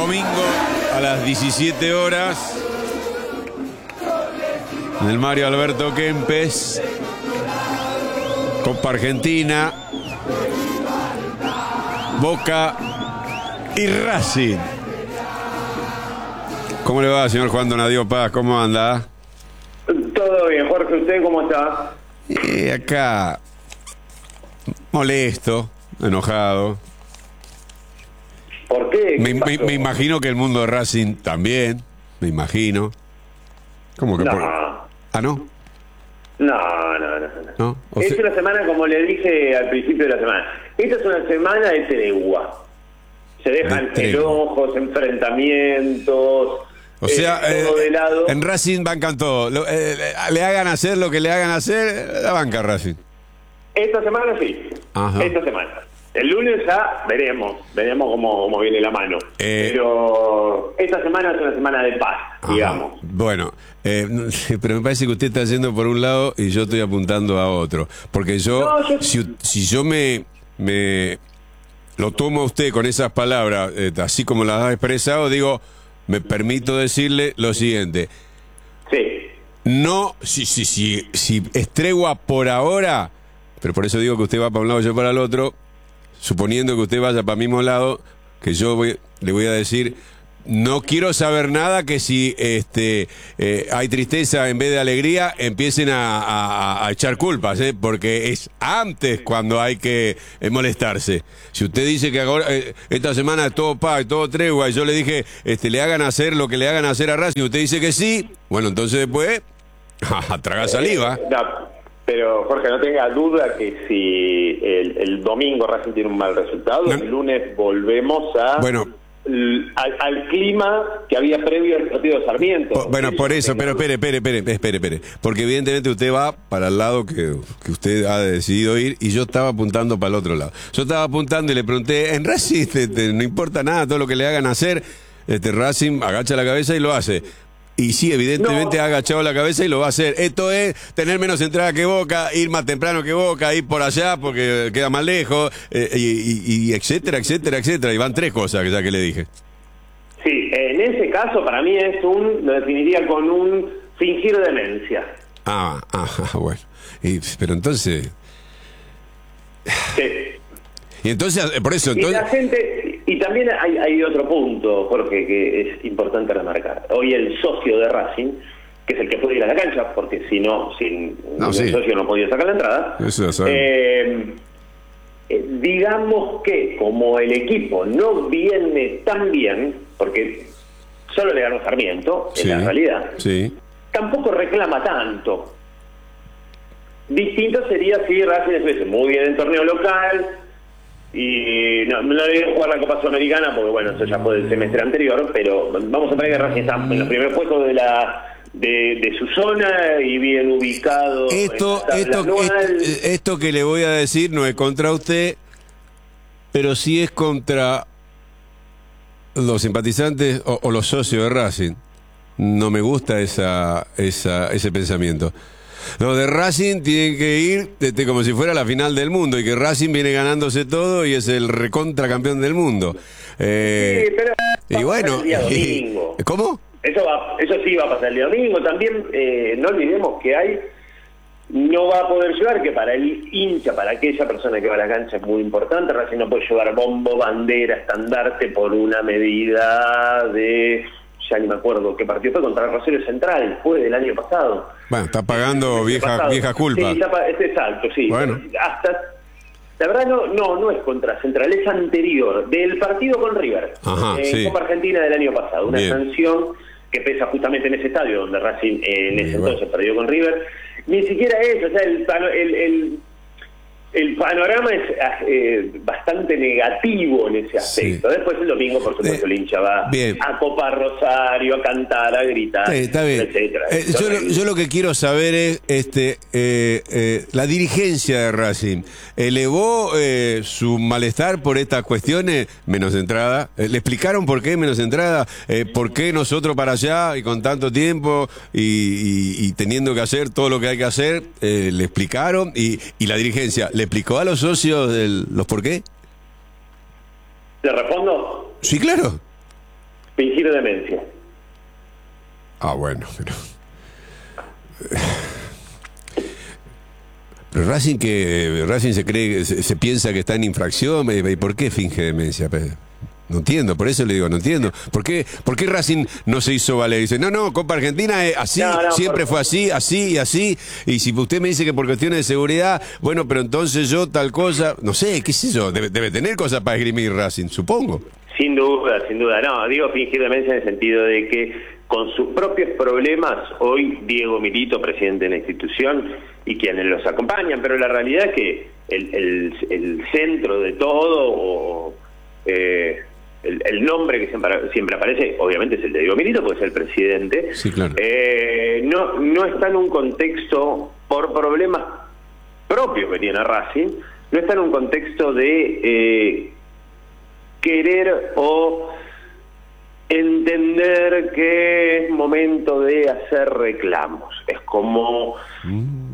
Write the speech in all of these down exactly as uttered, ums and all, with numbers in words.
domingo a las diecisiete horas en el Mario Alberto Kempes, Copa Argentina, Boca y Racing. ¿Cómo le va, señor Juan Donadio Paz? ¿Cómo anda? Todo bien, Jorge. ¿Usted cómo está? Y acá, molesto, enojado. ¿Por qué? Me, ¿Qué me, pasó? me imagino que el mundo de Racing también, me imagino. ¿Cómo que No. por... Ah, ¿no? No, no, no. no. ¿No? O Es sea- una semana, como le dije al principio de la semana, esta es una semana de tregua. Se dejan De tregua. enojos, enfrentamientos. O sea, eh, todo eh, de lado. en Racing bancan todo. Lo- eh, le hagan hacer lo que le hagan hacer, la banca Racing. Esta semana sí. Ajá. Esta semana. El lunes ya veremos, veremos cómo, cómo viene la mano. Eh. Pero esta semana es una semana de paz, Ajá. digamos. Bueno, eh, no sé, pero me parece que usted está yendo por un lado y yo estoy apuntando a otro. Porque yo, No, yo- si, si yo me, me lo tomo a usted con esas palabras, eh, así como las ha expresado, digo, me permito decirle lo siguiente. Sí. No, si, si, si, si es tregua por ahora, pero por eso digo que usted va para un lado y yo para el otro, suponiendo que usted vaya para el mismo lado, que yo voy, le voy a decir, no quiero saber nada que si este eh, hay tristeza en vez de alegría, empiecen a, a- a echar culpas, ¿eh? Porque es antes cuando hay que eh, molestarse. Si usted dice que ahora, eh, esta semana es todo paz, todo tregua, y yo le dije, este, le hagan hacer lo que le hagan hacer a Racing, usted dice que sí, bueno, entonces después, a tragar saliva. Eh, no, pero Jorge, no tenga duda que si el, el domingo Racing tiene un mal resultado, No. el lunes volvemos a Bueno. l- al, al clima que había previo al partido de Sarmiento. Po- Bueno, por eso, pero espere, espere, espere, espere, espere. Porque evidentemente usted va para el lado que, que usted ha decidido ir y yo estaba apuntando para el otro lado. Yo estaba apuntando y le pregunté, en Racing este, no importa nada, todo lo que le hagan hacer, este Racing agacha la cabeza y lo hace. Y sí, evidentemente No. ha agachado la cabeza y lo va a hacer. Esto es tener menos entrada que Boca, ir más temprano que Boca, ir por allá porque queda más lejos, eh, y, y- y etcétera, etcétera, etcétera. Y van tres cosas que ya que le dije. Sí, en ese caso para mí es un, lo definiría con un fingir demencia. Ah, ah, bueno. Y, pero entonces... Sí. Y entonces, eh, por eso, Y entonces... la gente, y también hay, hay otro punto, Jorge, que es importante remarcar. Hoy el socio de Racing, que es el que puede ir a la cancha, porque si no, sin No, el sí. socio no podía sacar la entrada. Eso ya sabemos. Eh, eh, digamos que como el equipo no viene tan bien, porque solo le ganó Sarmiento, Sí, en la realidad, sí. tampoco reclama tanto. Distinto sería si Racing estuviese muy bien en el torneo local y no, no le dio jugar la Copa Sudamericana porque bueno, eso ya fue del semestre anterior, pero vamos a poner que Racing está en los primeros puestos de la de, de su zona y bien ubicado Esto, en la tabla esto, anual. esto, esto que le voy a decir no es contra usted, pero sí es contra los simpatizantes o, o los socios de Racing. No me gusta esa, esa, ese pensamiento. Los de Racing tienen que ir este, como si fuera la final del mundo y que Racing viene ganándose todo y es el recontra campeón del mundo. Eh, Sí, pero y bueno, el día y- domingo. ¿cómo? Eso va, eso sí va a pasar el día domingo. También eh, no olvidemos que hay, no va a poder llevar, que para el hincha, para aquella persona que va a la cancha es muy importante. Racing no puede llevar bombo, bandera, estandarte por una medida de, ya ni me acuerdo qué partido fue, contra el Rosario Central, fue del año pasado. Bueno, está pagando El vieja, pasado. vieja culpa. Sí, está pa- es exacto, sí. Bueno. Hasta, la verdad no, no, no es contra Central, es anterior, del partido con River, Ajá, en sí. Copa Argentina del año pasado, una Bien. sanción que pesa justamente en ese estadio donde Racing eh, en ese Y bueno. entonces perdió con River. Ni siquiera eso, o sea, el, pano- el, el, el panorama es eh, bastante negativo en ese aspecto. Sí. Después el domingo, por supuesto, Eh, el hincha va bien. a copar Rosario, a cantar, a gritar, Sí, está bien. etcétera. Eh, yo, lo, yo lo que quiero saber es, este, eh, eh, la dirigencia de Racing elevó eh, su malestar por estas cuestiones, menos entrada. Eh, ¿Le explicaron por qué menos entrada? Eh, ¿Por qué nosotros para allá y con tanto tiempo y, y- y teniendo que hacer todo lo que hay que hacer? Eh, ¿Le explicaron? Y, y la dirigencia, ¿le explicó a los socios el- los por qué? ¿Le respondo? Sí, claro. Fingir demencia. Ah, bueno, pero... Pero Racing que Racing se cree, se, se piensa que está en infracción, ¿y por qué finge demencia? No entiendo, por eso le digo, no entiendo. ¿Por qué, por qué Racing no se hizo valer? Dice, no, no, Copa Argentina es así, no, no, siempre por... fue así, así y así. Y si usted me dice que por cuestiones de seguridad, bueno, pero entonces yo tal cosa, no sé, qué sé yo, debe, debe tener cosas para esgrimir Racing, supongo. Sin duda, sin duda. No, digo fingir demencia en el sentido de que con sus propios problemas, hoy Diego Milito, presidente de la institución, y quienes los acompañan, pero la realidad es que el, el, el centro de todo, o eh, el, el nombre que siempre, siempre aparece, obviamente es el de Diego Milito, porque es el presidente, sí, claro. eh, no, no está en un contexto, por problemas propios que tiene Racing, no está en un contexto de eh, querer o entender que es momento de hacer reclamos. Es como... Mm.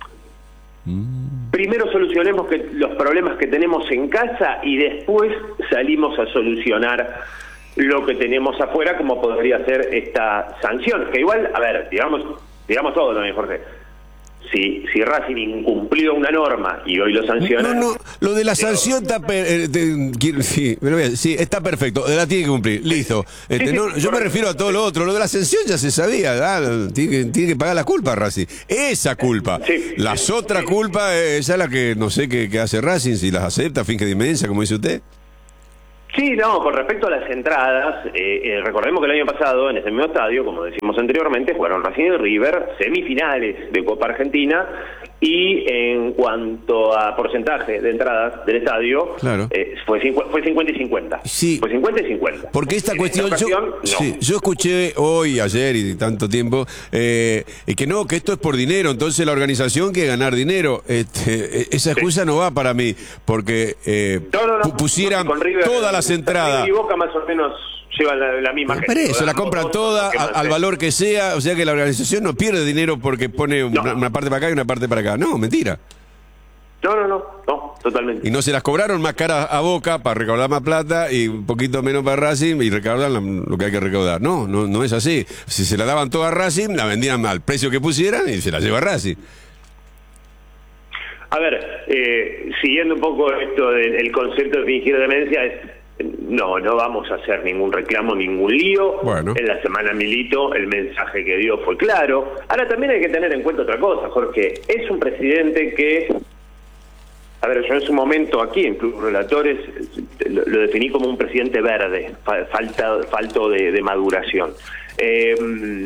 Mm. Primero solucionemos que los problemas que tenemos en casa y después salimos a solucionar lo que tenemos afuera, como podría ser esta sanción. Que igual, a ver, digamos, digamos todo también, Jorge. Si, si Racing incumplió una norma y hoy lo sanciona... No, no, lo de la sanción está... Per, de, sí, sí, está perfecto, la tiene que cumplir, listo. Este, no, yo me refiero a todo lo otro, lo de la sanción ya se sabía, ¿verdad? Tiene, tiene que pagar la culpa Racing. Esa culpa. Sí, las sí, otras sí. culpas, esa es la que no sé qué, qué hace Racing, si las acepta, finge demencia, como dice usted. Sí, no, con respecto a las entradas, eh, eh, recordemos que el año pasado, en ese mismo estadio, como decimos anteriormente, jugaron Racing y River, semifinales de Copa Argentina, y en cuanto a porcentaje de entradas del estadio, claro. eh, fue, fue cincuenta y cincuenta. Sí. Fue cincuenta y cincuenta. Porque esta en cuestión, esta ocasión, yo, no. sí, yo escuché hoy, ayer y tanto tiempo, eh, que no, que esto es por dinero, entonces la organización quiere ganar dinero. Este, esa excusa sí. no va para mí, porque eh, no, no, no, pusieran con River, todas las entradas. Y Boca más o menos llevan la, la misma gente. Pero eso, la compran toda a, al valor que sea, o sea que la organización no pierde dinero porque pone no. una, una parte para acá y una parte para acá. No, mentira. No, no, no, no, totalmente. Y no se las cobraron más caras a Boca para recaudar más plata y un poquito menos para Racing y recaudan lo que hay que recaudar. No, no, no es así. Si se la daban toda a Racing, la vendían al precio que pusieran y se la lleva Racing. A ver, eh, siguiendo un poco esto del concepto de fingir demencia, es no, no vamos a hacer ningún reclamo, ningún lío. Bueno. En la semana Milito el mensaje que dio fue claro. Ahora también hay que tener en cuenta otra cosa, Jorge. Es un presidente que, a ver, yo en su momento aquí en Club Relatores lo, lo definí como un presidente verde, falta, falto de, de maduración. Eh,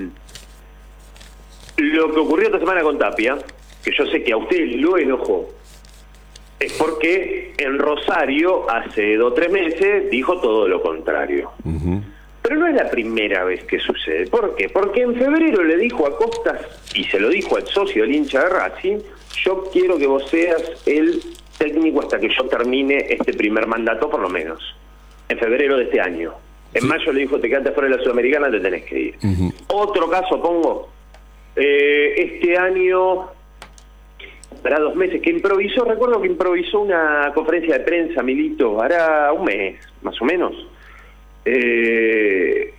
lo que ocurrió esta semana con Tapia, que yo sé que a usted lo enojó, es porque en Rosario hace dos o tres meses dijo todo lo contrario. Uh-huh. Pero no es la primera vez que sucede. ¿Por qué? Porque en febrero le dijo a Costas, y se lo dijo al socio del hincha de Racing, yo quiero que vos seas el técnico hasta que yo termine este primer mandato, por lo menos. En febrero de este año. En sí. mayo le dijo, te quedaste fuera de la Sudamericana, te tenés que ir. Uh-huh. Otro caso pongo, eh, este año... Para dos meses, que improvisó, recuerdo que improvisó una conferencia de prensa, Milito, hará un mes, más o menos. Eh,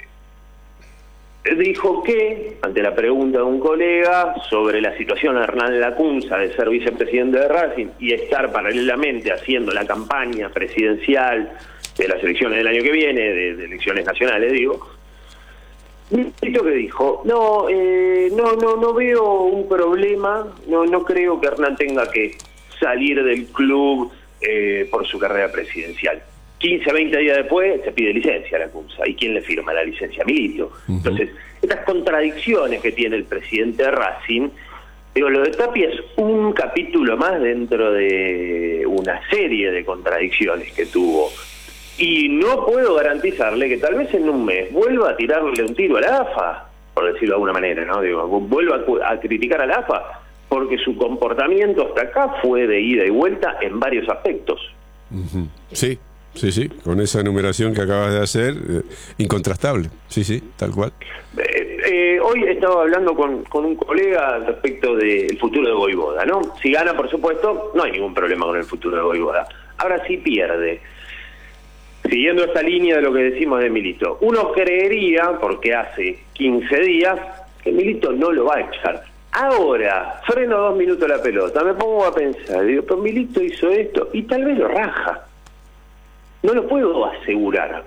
dijo que, ante la pregunta de un colega sobre la situación de Hernán Lacunza de ser vicepresidente de Racing y estar paralelamente haciendo la campaña presidencial de las elecciones del año que viene, de, de elecciones nacionales, digo, Milito que dijo, no, eh, no, no, no veo un problema, no, no creo que Hernán tenga que salir del club eh, por su carrera presidencial. quince, veinte días después se pide licencia a la Lacunza. ¿Y quién le firma la licencia? Milito. Uh-huh. Entonces, estas contradicciones que tiene el presidente de Racing, digo, lo de Tapia es un capítulo más dentro de una serie de contradicciones que tuvo. Y no puedo garantizarle que tal vez en un mes vuelva a tirarle un tiro a la A F A, por decirlo de alguna manera, ¿no? Digo, vuelva a, a criticar a la A F A, porque su comportamiento hasta acá fue de ida y vuelta en varios aspectos. Uh-huh. Sí, sí, sí, con esa enumeración que acabas de hacer, eh, incontrastable, sí, sí, tal cual. Eh, eh, hoy estaba hablando con, con un colega respecto del futuro de Voivoda, ¿no? Si gana, por supuesto, no hay ningún problema con el futuro de Voivoda. Ahora sí pierde. siguiendo esta línea de lo que decimos de Milito, uno creería, porque hace quince días, que Milito no lo va a echar. Ahora, freno dos minutos la pelota, me pongo a pensar, digo, pero Milito hizo esto, y tal vez lo raja. No lo puedo asegurar.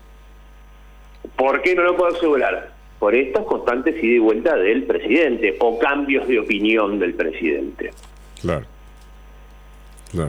¿Por qué no lo puedo asegurar? Por estas constantes ida y vuelta del presidente, o cambios de opinión del presidente. Claro. Claro.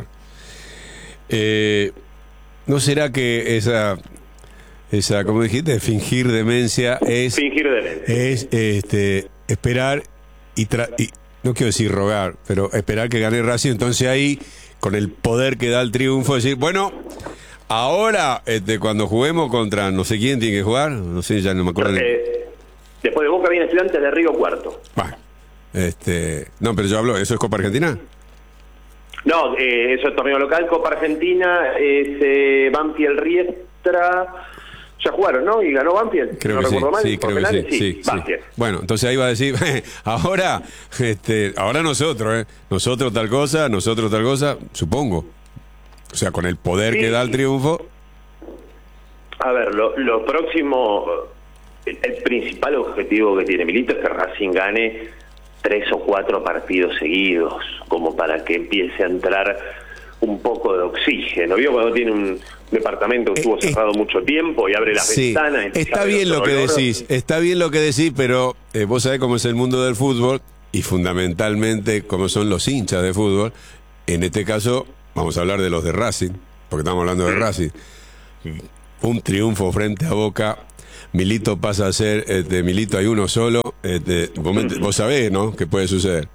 Eh, ¿No será que esa, esa, como dijiste, fingir demencia es... Fingir demencia. Es este, esperar y, tra y... No quiero decir rogar, pero esperar que gane Racing, entonces ahí, con el poder que da el triunfo, decir, bueno, ahora, este, cuando juguemos contra no sé quién tiene que jugar, no sé, ya no me acuerdo. Eh, después de Boca viene Estudiantes de Río Cuarto. Bueno, este... No, pero yo hablo, ¿eso es Copa Argentina? No, eh, eso es torneo local, Copa Argentina, es eh, Banfield Riestra, ya jugaron, ¿no? Y ganó Banfield, creo no que recuerdo sí, mal, sí, por creo penales, que sí, sí, sí. Bueno, entonces ahí va a decir, ahora, este, ahora nosotros, ¿eh? Nosotros tal cosa, nosotros tal cosa, supongo. O sea, con el poder sí, que da el sí. triunfo. A ver, lo, lo próximo, el, el principal objetivo que tiene Milito es que Racing gane tres o cuatro partidos seguidos, como para que empiece a entrar un poco de oxígeno. ¿Vio cuando tiene un departamento que estuvo eh, cerrado eh, mucho tiempo y abre las sí, ventanas? Está bien lo que olor. decís, está bien lo que decís, pero eh, vos sabés cómo es el mundo del fútbol y fundamentalmente cómo son los hinchas de fútbol. En este caso, vamos a hablar de los de Racing, porque estamos hablando de Racing. Un triunfo frente a Boca. Milito pasa a ser, este, Milito hay uno solo, este, vos, vos sabés, ¿no?, qué puede suceder.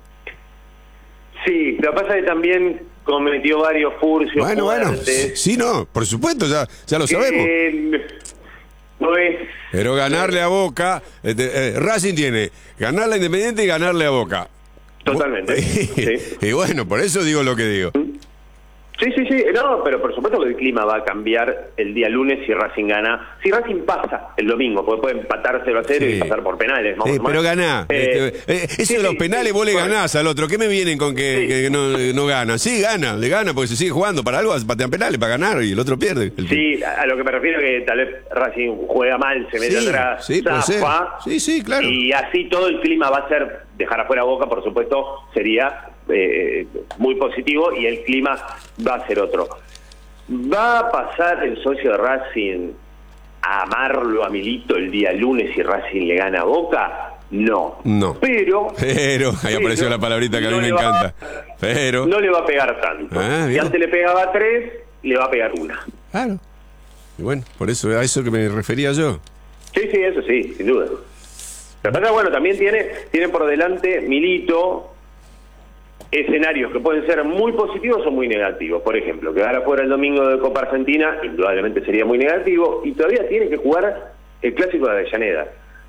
Sí, lo que pasa es que también cometió varios furcios. Bueno, bueno, sí, no, por supuesto, ya, ya lo sabemos. Eh, no es... Pero ganarle a Boca, este, eh, Racing tiene ganarle a Independiente y ganarle a Boca. Totalmente. Y, sí. y bueno, por eso digo lo que digo. Sí, sí, sí, no, pero por supuesto que el clima va a cambiar el día lunes si Racing gana. Si Racing pasa el domingo, porque puede empatar cero a cero sí. y pasar por penales. Vamos sí, pero ganá. Eh, este, eh, eso sí, de los penales sí, vos le ganás al otro. ¿Qué me vienen con que, sí. que no, no gana? Sí, gana, le gana porque se sigue jugando. Para algo patean penales, para ganar y el otro pierde. El sí, a lo que me refiero es que tal vez Racing juega mal, se mete sí, atrás, sí, zafa, sí, sí, claro. Y así todo el clima va a ser, dejar afuera Boca, por supuesto, sería eh, muy positivo y el clima va a ser otro. ¿Va a pasar el socio de Racing a amarlo a Milito el día lunes si Racing le gana a Boca? No. No. Pero... Pero, ahí pero, apareció la palabrita que no a mí me encanta. Va, pero... No le va a pegar tanto. Ah, si antes le pegaba tres, le va a pegar una. Claro. Y bueno, por eso, a eso que me refería yo. Sí, sí, eso sí, sin duda. Pero pasa, bueno, también tiene, tiene por delante Milito escenarios que pueden ser muy positivos o muy negativos. Por ejemplo, quedar afuera el domingo de Copa Argentina, indudablemente sería muy negativo, y todavía tiene que jugar el Clásico de Avellaneda.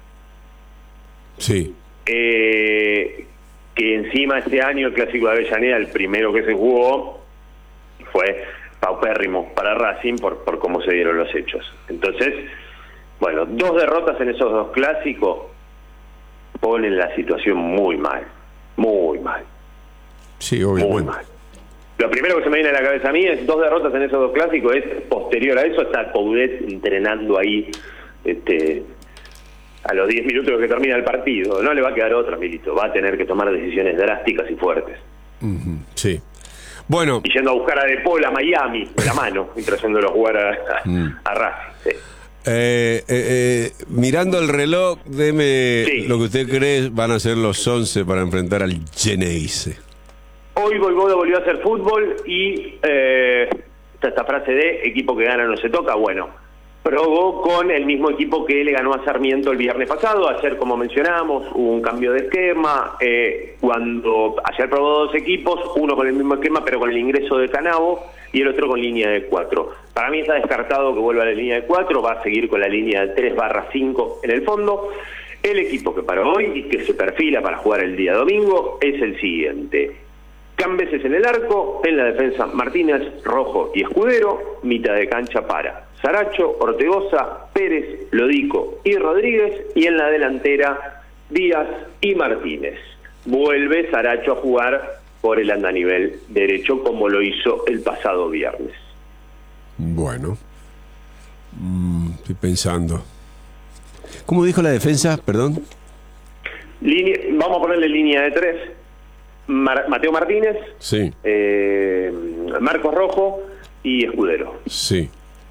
Sí. Eh, que encima este año el Clásico de Avellaneda, el primero que se jugó, fue paupérrimo para Racing por, por cómo se dieron los hechos. Entonces, bueno, dos derrotas en esos dos clásicos ponen la situación muy mal, muy mal. Sí, obvio. Muy mal. Lo primero que se me viene a la cabeza a mí es dos derrotas en esos dos clásicos, es posterior a eso está Coudet entrenando ahí este, a los diez minutos que termina el partido. No le va a quedar otra, Milito, va a tener que tomar decisiones drásticas y fuertes. Uh-huh. Sí. Bueno. Y yendo a buscar a De Paul a Miami, de la mano, y trayéndolo a jugar a, a, mm. a Racing. Sí. Eh, eh, eh, mirando el reloj, deme sí. lo que usted cree van a ser los once para enfrentar al Geneise. Hoy Voivoda volvió a hacer fútbol y eh, esta, esta frase de equipo que gana no se toca, bueno, probó con el mismo equipo que le ganó a Sarmiento el viernes pasado. Ayer, como mencionamos, hubo un cambio de esquema, eh, cuando ayer probó dos equipos, uno con el mismo esquema pero con el ingreso de Canavo y el otro con línea de cuatro. Para mí está descartado que vuelva a la línea de cuatro, va a seguir con la línea de tres barra cinco en el fondo. El equipo que para hoy y que se perfila para jugar el día domingo es el siguiente: Cambeses en el arco, en la defensa Martínez, Rojo y Escudero, mitad de cancha para Saracho, Ortegoza, Pérez, Lodico y Rodríguez, y en la delantera Díaz y Martínez. Vuelve Saracho a jugar por el andanivel derecho como lo hizo el pasado viernes. Bueno. Mm, estoy pensando. ¿Cómo dijo la defensa? Perdón. Línea, vamos a ponerle línea de tres. Mar, Mateo Martínez, Sí. eh, Marcos Rojo y Escudero. Sí.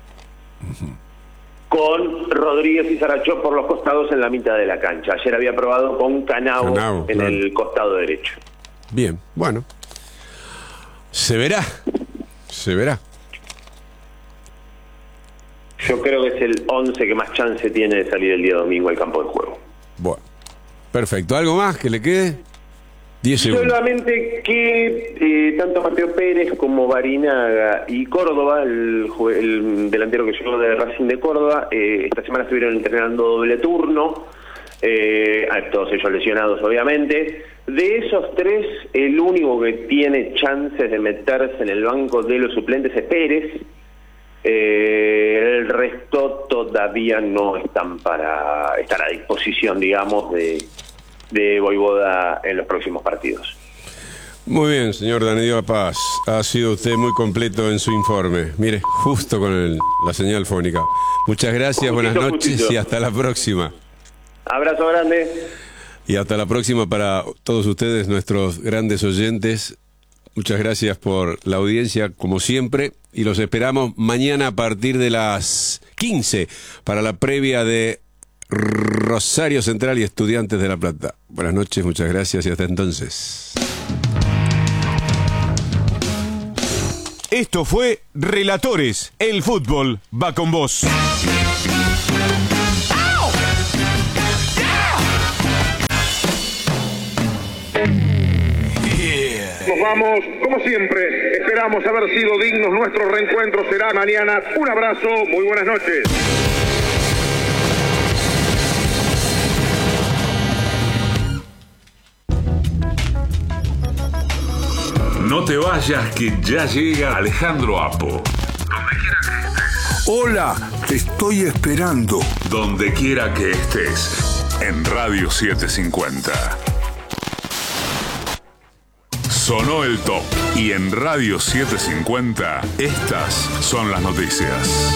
Con Rodríguez y Sarachó por los costados en la mitad de la cancha. Ayer había probado con Canavo, Canavo, en claro. el costado derecho. Bien, bueno. Se verá. Se verá. Yo creo que es el once que más chance tiene de salir el día domingo al campo de juego. Bueno. Perfecto. ¿Algo más que le quede? Diez segundos. Solamente que eh, tanto Mateo Pérez como Barinaga y Córdoba, el, jue- el delantero que llegó de Racing de Córdoba, eh, esta semana estuvieron entrenando doble turno, eh, a todos ellos lesionados obviamente. De esos tres, el único que tiene chances de meterse en el banco de los suplentes es Pérez. Eh, el resto todavía no están para estar a disposición, digamos, de... de Voivoda en los próximos partidos. Muy bien, señor Danilo Paz. Ha sido usted muy completo en su informe. Mire, justo con el- la señal fónica. Muchas gracias, Justito, buenas noches justito. y hasta la próxima. Abrazo grande. Y hasta la próxima para todos ustedes, nuestros grandes oyentes. Muchas gracias por la audiencia, como siempre. Y los esperamos mañana a partir de las quince para la previa de Rosario Central y Estudiantes de La Plata. Buenas noches, muchas gracias y hasta entonces. Esto fue Relatores. El fútbol va con vos. Nos vamos, como siempre, esperamos haber sido dignos. Nuestro reencuentro será mañana. Un abrazo, muy buenas noches. No te vayas, que ya llega Alejandro Apo. Hola, te estoy esperando. Donde quiera que estés, en Radio setecientos cincuenta. Sonó el top. Y en Radio setecientos cincuenta, estas son las noticias.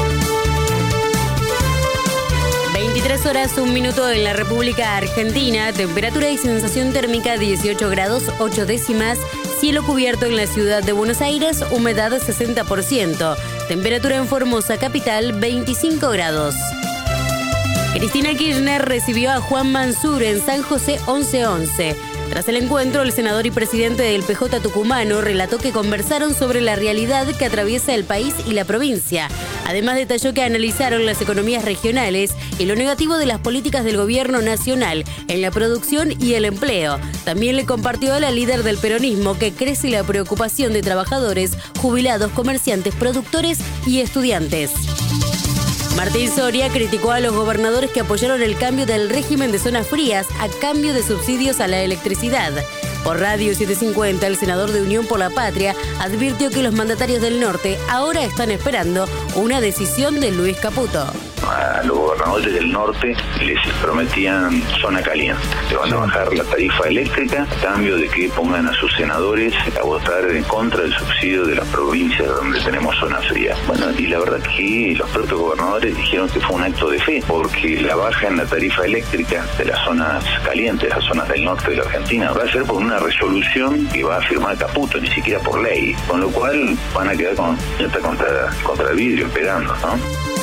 veintitrés horas, un minuto en la República Argentina. Temperatura y sensación térmica dieciocho grados, ocho décimas. Cielo cubierto en la ciudad de Buenos Aires, humedad sesenta por ciento. Temperatura en Formosa capital, veinticinco grados. Cristina Kirchner recibió a Juan Mansur en San José once once. Tras el encuentro, el senador y presidente del P J tucumano relató que conversaron sobre la realidad que atraviesa el país y la provincia. Además, detalló que analizaron las economías regionales y lo negativo de las políticas del gobierno nacional en la producción y el empleo. También le compartió a la líder del peronismo que crece la preocupación de trabajadores, jubilados, comerciantes, productores y estudiantes. Martín Soria criticó a los gobernadores que apoyaron el cambio del régimen de zonas frías a cambio de subsidios a la electricidad. Por Radio setecientos cincuenta, el senador de Unión por la Patria advirtió que los mandatarios del norte ahora están esperando una decisión de Luis Caputo. A los gobernadores del norte les prometían zona caliente. Le van a bajar la tarifa eléctrica a cambio de que pongan a sus senadores a votar en contra del subsidio de las provincias donde tenemos zona fría. Bueno, y la verdad que los propios gobernadores dijeron que fue un acto de fe, porque la baja en la tarifa eléctrica de las zonas calientes, las zonas del norte de la Argentina, va a ser por una resolución que va a firmar Caputo, ni siquiera por ley. Con lo cual van a quedar con, contra, contra el vidrio esperando, ¿no?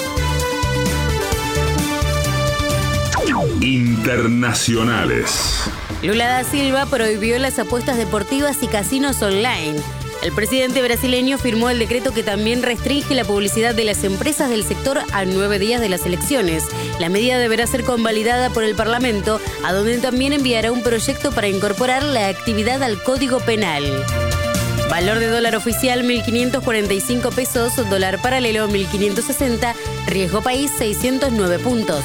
Internacionales. Lula da Silva prohibió las apuestas deportivas y casinos online. El presidente brasileño firmó el decreto que también restringe la publicidad de las empresas del sector a nueve días de las elecciones. La medida deberá ser convalidada por el Parlamento, a donde también enviará un proyecto para incorporar la actividad al Código Penal. Valor de dólar oficial mil quinientos cuarenta y cinco pesos, dólar paralelo mil quinientos sesenta, riesgo país seiscientos nueve puntos.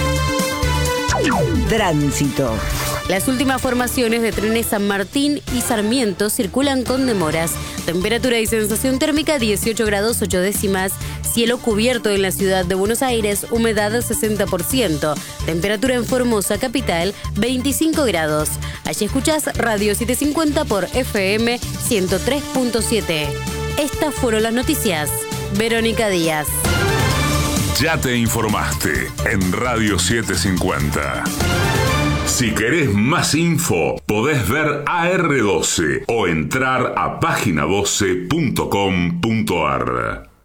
Tránsito. Las últimas formaciones de trenes San Martín y Sarmiento circulan con demoras. Temperatura y sensación térmica dieciocho grados ocho décimas. Cielo cubierto en la ciudad de Buenos Aires, humedad sesenta por ciento. Temperatura en Formosa capital veinticinco grados. Allí escuchás Radio setecientos cincuenta por F M ciento tres punto siete. Estas fueron las noticias. Verónica Díaz. Ya te informaste en Radio setecientos cincuenta. Si querés más info, podés ver A R doce o entrar a página doce punto com punto ar.